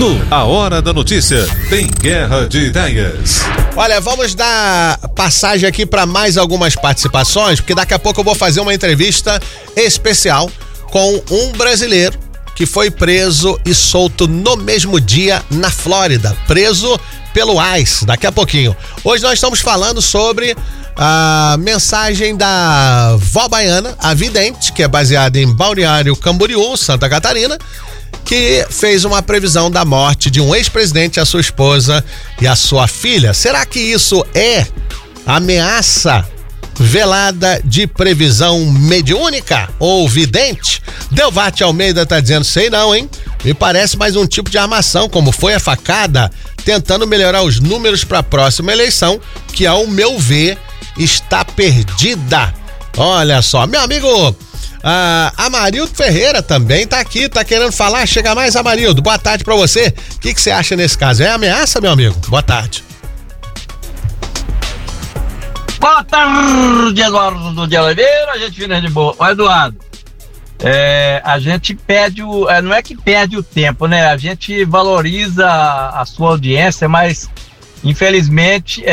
No A Hora da Notícia, tem Guerra de Ideias. Olha, vamos dar passagem aqui para mais algumas participações, porque daqui a pouco eu vou fazer uma entrevista especial com um brasileiro que foi preso e solto no mesmo dia na Flórida, preso pelo ICE, daqui a pouquinho. Hoje nós estamos falando sobre a mensagem da vó baiana, a vidente, que é baseada em Balneário Camboriú, Santa Catarina, que fez uma previsão da morte de um ex-presidente, a sua esposa e a sua filha. Será que isso é ameaça velada de previsão mediúnica ou vidente? Delvate Almeida tá dizendo, sei não, hein? Me parece mais um tipo de armação, como foi a facada, tentando melhorar os números para a próxima eleição, que ao meu ver está perdida. Olha só, meu amigo Amarildo Ferreira também tá aqui, tá querendo falar. Chega mais, Amarildo. Boa tarde pra você. O que você acha nesse caso? É ameaça, meu amigo? Boa tarde. Boa tarde, Eduardo de Oliveira. A gente vira de boa. Ó, Eduardo, a gente perde não é que perde o tempo, né? A gente valoriza a sua audiência, mas infelizmente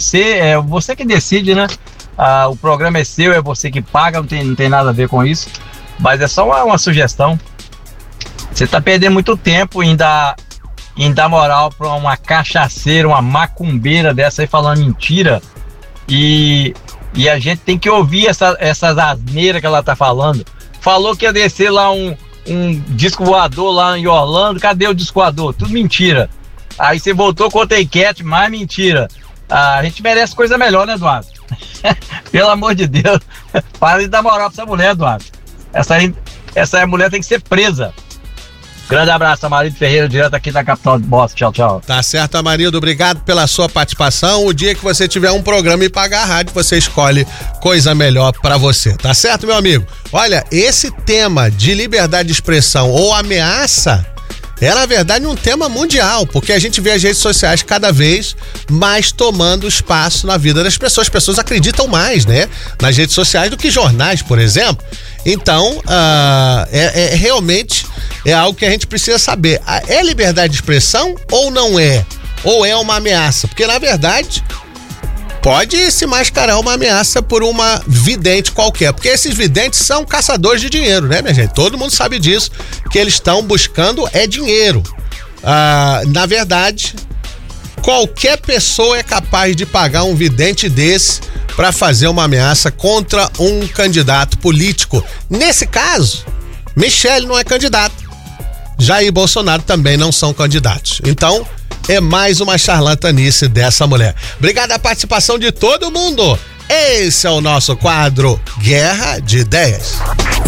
você que decide, né? O programa é seu, é você que paga, não tem nada a ver com isso, mas é só uma sugestão. Você tá perdendo muito tempo em dar moral pra uma cachaceira, uma macumbeira dessa aí falando mentira, e a gente tem que ouvir essas asneiras que ela tá falando. Falou que ia descer lá um disco voador lá em Orlando, cadê o disco voador? Tudo mentira. Aí você voltou com outra enquete, mais mentira. A gente merece coisa melhor, né, Eduardo? Pelo amor de Deus, para de dar moral pra essa mulher, Eduardo. Essa mulher tem que ser presa. Grande abraço, Amarildo Ferreira, direto aqui da capital de Boston. Tchau, tchau. Tá certo, Amarildo, obrigado pela sua participação. O dia que você tiver um programa e pagar a rádio, você escolhe coisa melhor pra você, tá certo, meu amigo? Olha, esse tema de liberdade de expressão ou ameaça é, na verdade, um tema mundial, porque a gente vê as redes sociais cada vez mais tomando espaço na vida das pessoas. As pessoas acreditam mais, né, nas redes sociais do que jornais, por exemplo. Então, realmente é algo que a gente precisa saber. É liberdade de expressão ou não é? Ou é uma ameaça? Porque, na verdade, pode se mascarar uma ameaça por uma vidente qualquer, porque esses videntes são caçadores de dinheiro, né, minha gente? Todo mundo sabe disso, que eles estão buscando dinheiro. Na verdade, qualquer pessoa é capaz de pagar um vidente desse para fazer uma ameaça contra um candidato político. Nesse caso, Michele não é candidata, Jair Bolsonaro também não são candidatos. Então, é mais uma charlatanice dessa mulher. Obrigado à participação de todo mundo. Esse é o nosso quadro Guerra de Ideias.